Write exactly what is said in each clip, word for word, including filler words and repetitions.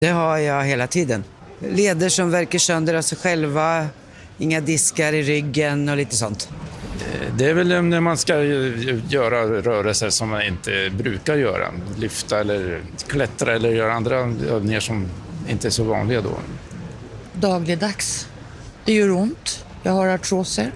Det har jag hela tiden. Leder som verkar sönder av sig själva, inga diskar i ryggen och lite sånt. Det är väl när man ska göra rörelser som man inte brukar göra. Lyfta eller klättra eller göra andra övningar som inte är så vanliga då. Dagligdags. Det gör ont. Jag har artroser.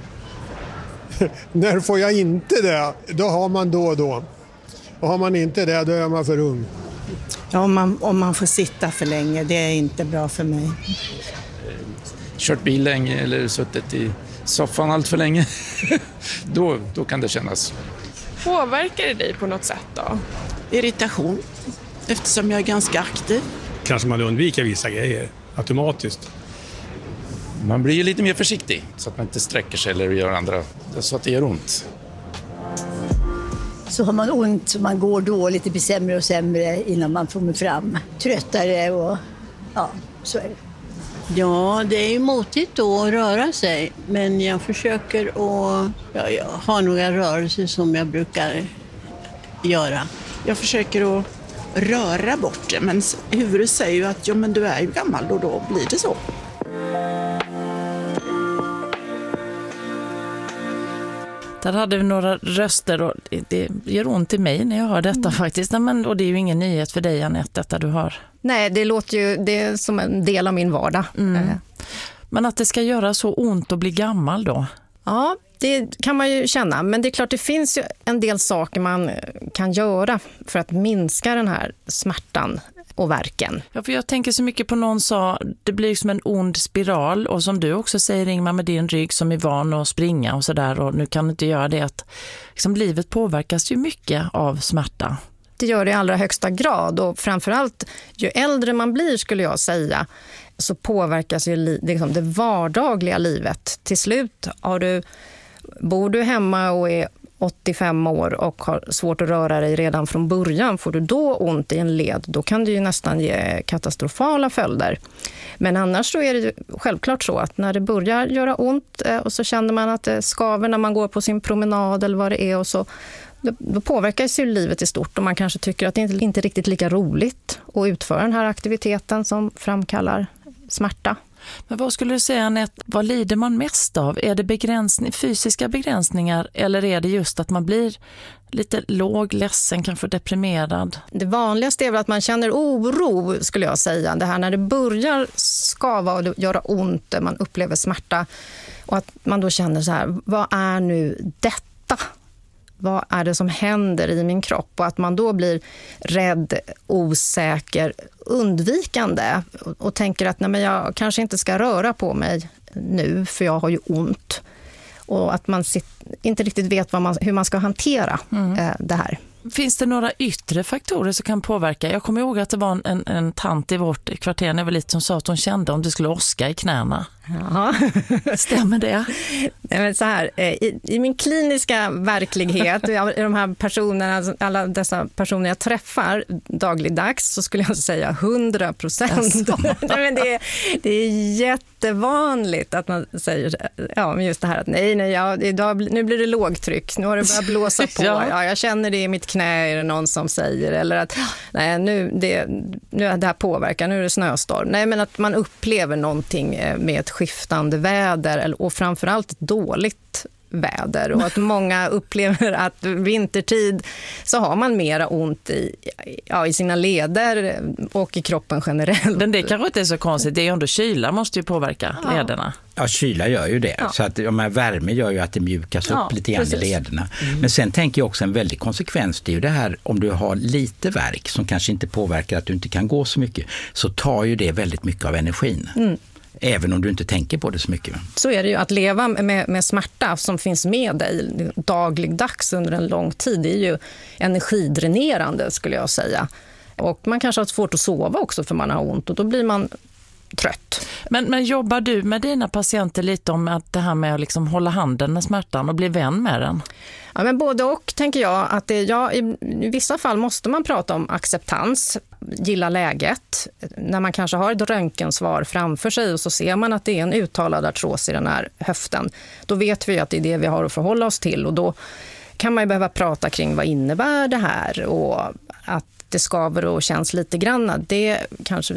När får jag inte det? Då har man då och då. Och har man inte det, då är man för ung. Ja, om man, om man får sitta för länge, det är inte bra för mig. Kört bil länge eller suttit i soffan allt för länge, då, då kan det kännas. Påverkar det dig på något sätt då? Irritation, eftersom jag är ganska aktiv. Kanske man undviker vissa grejer automatiskt. Man blir ju lite mer försiktig så att man inte sträcker sig eller gör andra så att det gör ont. Så har man ont, man går dåligt, det blir sämre och sämre innan man kommer fram. Tröttare och ja, så är det. Ja, det är ju motigt då att röra sig, men jag försöker att ja, jag har några rörelser som jag brukar göra. Jag försöker att röra bort det, men huvudet säger ju att ja, men du är ju gammal och då blir det så. Där hade vi några röster och det gör ont i mig när jag hör detta mm. faktiskt. Men, och det är ju ingen nyhet för dig, Anette, detta du har. Nej, det låter ju det är som en del av min vardag. Mm. Men att det ska göra så ont att bli gammal då? Ja, det kan man ju känna. Men det är klart, det finns ju en del saker man kan göra för att minska den här smärtan och värken. Ja, för jag tänker så mycket på någon sa, det blir som en ond spiral och som du också säger, Ingmar, med din rygg som är van att springa och sådär och nu kan du inte göra det, att liksom, livet påverkas ju mycket av smärta. Det gör det i allra högsta grad och framförallt ju äldre man blir skulle jag säga så påverkas ju li- liksom det vardagliga livet. Till slut har du, bor du hemma och är åttiofem år och har svårt att röra dig redan från början, får du då ont i en led, då kan det ju nästan ge katastrofala följder. Men annars så är det ju självklart så att när det börjar göra ont och så känner man att det skaver när man går på sin promenad eller vad det är och så, då påverkas ju livet i stort och man kanske tycker att det inte är riktigt lika roligt att utföra den här aktiviteten som framkallar smärta. Men vad skulle du säga, Anette, vad lider man mest av? Är det begränsning, fysiska begränsningar eller är det just att man blir lite låg, ledsen, kanske deprimerad? Det vanligaste är väl att man känner oro, skulle jag säga. Det här när det börjar skava och göra ont, man upplever smärta och att man då känner så här, vad är nu detta? Vad är det som händer i min kropp? Och att man då blir rädd, osäker, undvikande och, och tänker att nej, men jag kanske inte ska röra på mig nu för jag har ju ont. Och att man sit, inte riktigt vet vad man, hur man ska hantera mm. eh, det här. Finns det några yttre faktorer som kan påverka? Jag kommer ihåg att det var en, en, en tant i vårt kvarter när jag var lite som sa att hon kände om det skulle åska i knäna. Ja. Stämmer det? Nej, men så här, i, i min kliniska verklighet, i de här personerna, alla dessa personer jag träffar dagligdags, så skulle jag säga hundra procent. Men det, är, det är jättevanligt att man säger ja, men just det här att nej, nej ja, idag, nu blir det lågtryck, nu har det börjat blåsa på, ja. Ja, jag känner det i mitt knä, är det någon som säger, eller att nej, nu, det, nu är det här påverkar, nu är det snöstorm. Nej, men att man upplever någonting med ett skiftande väder och framförallt ett dåligt väder och att många upplever att vintertid så har man mera ont i, ja, i sina leder och i kroppen generellt. Men det kanske inte är så konstigt, det är ju ändå kyla måste ju påverka ja. lederna. Ja, kyla gör ju det. Ja. Så att de här värme gör ju att det mjukas upp ja, lite grann precis. I lederna. Mm. Men sen tänker jag också en väldig konsekvens, det är ju det här om du har lite värk som kanske inte påverkar att du inte kan gå så mycket, så tar ju det väldigt mycket av energin. Mm. Även om du inte tänker på det så mycket. Så är det ju. Att leva med, med smärta som finns med dig dagligdags under en lång tid, det är ju energidränerande skulle jag säga. Och man kanske har svårt att sova också för man har ont och då blir man trött. Men, men jobbar du med dina patienter lite om att det här med att liksom hålla handen med smärtan och bli vän med den? Ja, men både och tänker jag att det, ja, i, i vissa fall måste man prata om acceptans, gilla läget. När man kanske har ett röntgensvar framför sig och så ser man att det är en uttalad artros i den här höften, då vet vi att det är det vi har att förhålla oss till och då kan man ju behöva prata kring vad innebär det här och att det skaver och känns lite grann. Det kanske